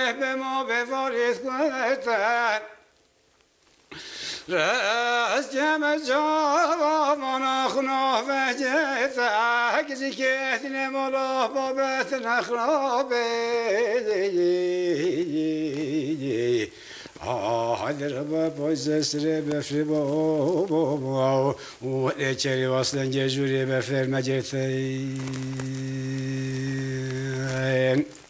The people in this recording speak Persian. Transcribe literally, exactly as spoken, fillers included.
به ما بفارید کنتن رست جمع جوان اخنا فجتا کسی که نمالا بابت نخرابه آه در با باز سر بفر با و چری واسلن جوری بفر مجتی